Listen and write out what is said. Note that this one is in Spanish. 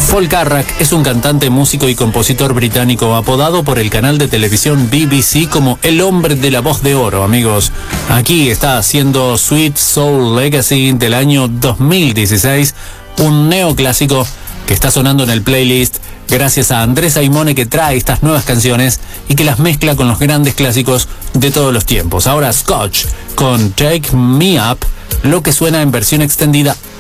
Paul Carrack es un cantante, músico y compositor británico apodado por el canal de televisión BBC como el hombre de la voz de oro, amigos. Aquí está haciendo Sweet Soul Legacy del año 2016, un neoclásico que está sonando en el playlist gracias a Andrés Aimone, que trae estas nuevas canciones y que las mezcla con los grandes clásicos de todos los tiempos. Ahora Scotch con Take Me Up, lo que suena en versión extendida